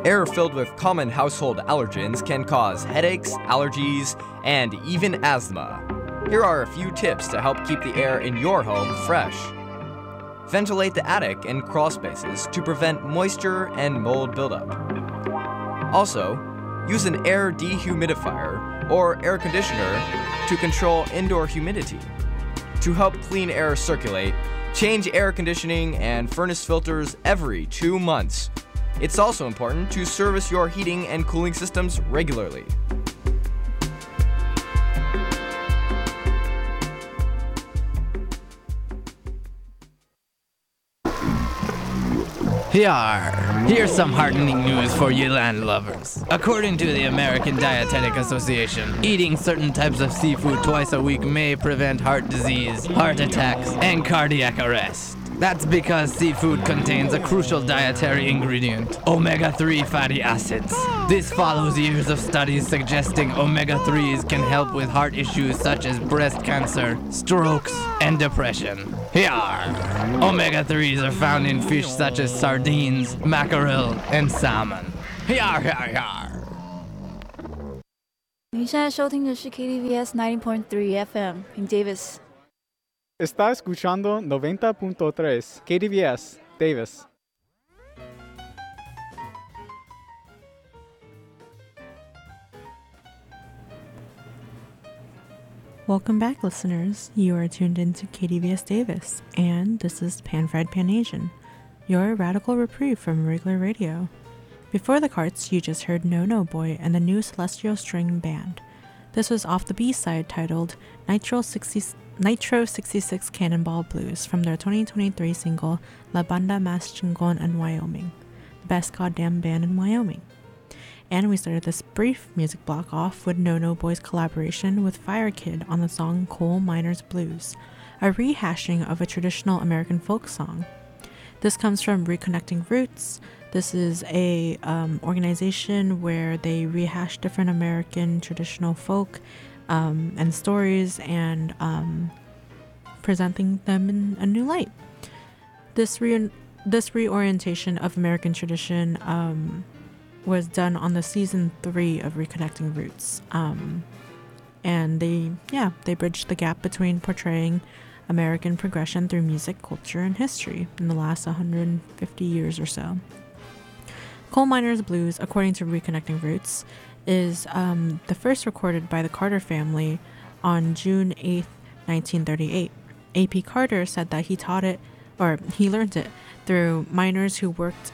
Air filled with common household allergens can cause headaches, allergies, and even asthma. Here are a few tips to help keep the air in your home fresh. Ventilate the attic and crawl spaces to prevent moisture and mold buildup. Also, use an air dehumidifier or air conditioner to control indoor humidity. To help clean air circulate, change air conditioning and furnace filters every 2 months. It's also important to service your heating and cooling systems regularly. Here's some heartening news for you land lovers. According to the American Dietetic Association, eating certain types of seafood twice a week may prevent heart disease, heart attacks, and cardiac arrest. That's because seafood contains a crucial dietary ingredient, omega-3 fatty acids. This follows years of studies suggesting omega-3s can help with heart issues such as breast cancer, strokes, and depression. Omega-3s are found in fish such as sardines, mackerel, and salmon. 您现在收听的是 KDVS 90.3 FM in Davis. Está escuchando 90.3 KDVS, Davis. Welcome back, listeners. You are tuned into KDVS Davis, and this is Pan Fried Pan Asian, your radical reprieve from regular radio. Before the carts, you just heard No No Boy and the new Celestial String Band. This was off the B-side titled Nitro 66 Cannonball Blues from their 2023 single La Banda Más Chingon en Wyoming, the best goddamn band in Wyoming. And we started this brief music block off with No No Boy's collaboration with Fire Kid on the song Coal Miners Blues, a rehashing of a traditional American folk song. This comes from Reconnecting Roots. This is a organization where they rehash different American traditional folk and stories and presenting them in a new light. This reorientation of American tradition was done on the season 3 of Reconnecting Roots, and they bridged the gap between portraying American progression through music, culture, and history in the last 150 years or so. Coal Miners Blues, according to Reconnecting Roots, is the first recorded by the Carter family on June 8th, 1938. A.P. Carter said that he learned it through miners who worked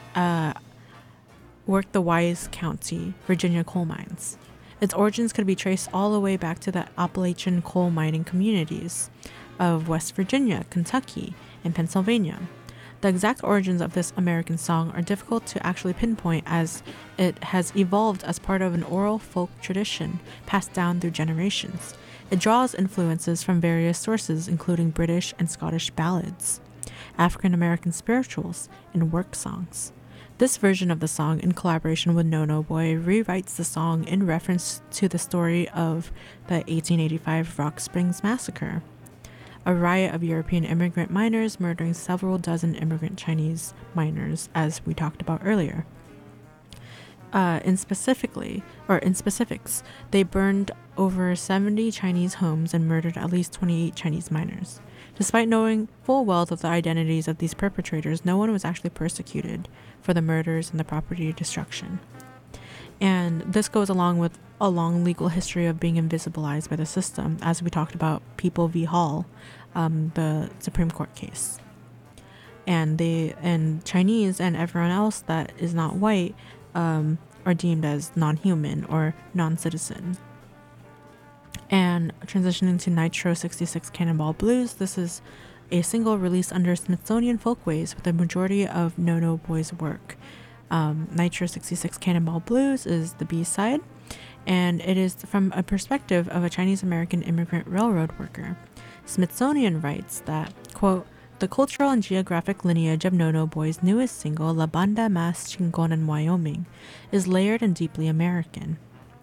the Wise County, Virginia coal mines. Its origins could be traced all the way back to the Appalachian coal mining communities of West Virginia, Kentucky, and Pennsylvania. The exact origins of this American song are difficult to actually pinpoint, as it has evolved as part of an oral folk tradition passed down through generations. It draws influences from various sources, including British and Scottish ballads, African American spirituals, and work songs. This version of the song, in collaboration with No No Boy, rewrites the song in reference to the story of the 1885 Rock Springs Massacre, a riot of European immigrant miners murdering several dozen immigrant Chinese miners, as we talked about earlier. In specifics, they burned over 70 Chinese homes and murdered at least 28 Chinese miners. Despite knowing full well of the identities of these perpetrators, no one was actually persecuted for the murders and the property destruction. And this goes along with a long legal history of being invisibilized by the system, as we talked about People v. Hall, the Supreme Court case. And Chinese and everyone else that is not white are deemed as non-human or non-citizen. And transitioning to Nitro 66 Cannonball Blues, this is a single released under Smithsonian Folkways with the majority of No No Boy's work. Nitro 66 Cannonball Blues is the B-side, and it is from a perspective of a Chinese-American immigrant railroad worker. Smithsonian writes that, quote, "The cultural and geographic lineage of No No Boy's newest single, La Banda Más Chingon en Wyoming, is layered and deeply American."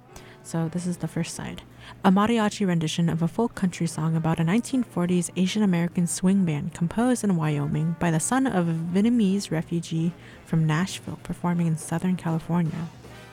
So this is the first side. A mariachi rendition of a folk country song about a 1940s Asian American swing band composed in Wyoming by the son of a Vietnamese refugee from Nashville performing in Southern California.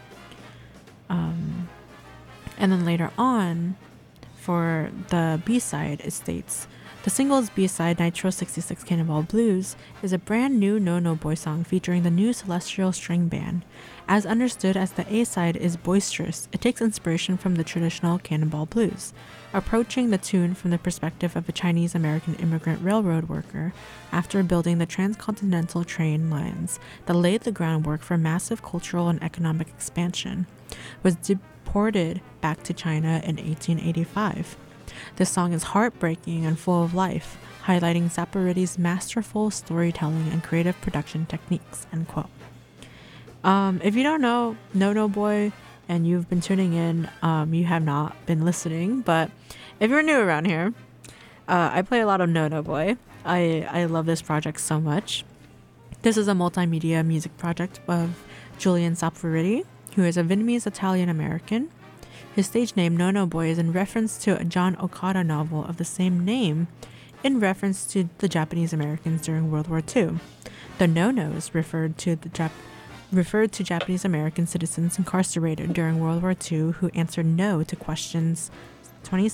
And then later on, for the B-side, it states, the single's B-side, Nitro 66 Cannonball Blues, is a brand new No Boy song featuring the new Celestial String Band. As understood as the A-side is boisterous, it takes inspiration from the traditional Cannonball Blues, approaching the tune from the perspective of a Chinese-American immigrant railroad worker after building the transcontinental train lines that laid the groundwork for massive cultural and economic expansion, was deported back to China in 1885. This song is heartbreaking and full of life, highlighting Zapparitti's masterful storytelling and creative production techniques, end quote. If you don't know No Boy and you've been tuning in, you have not been listening, but if you're new around here, I play a lot of No Boy. I love this project so much. This is a multimedia music project of Julian Zappaриtti, who is a Vietnamese Italian-American. His stage name, No Boy, is in reference to a John Okada novel of the same name, in reference to the Japanese Americans during World War II. The No-Nos referred to Japanese American citizens incarcerated during World War II who answered no to questions 26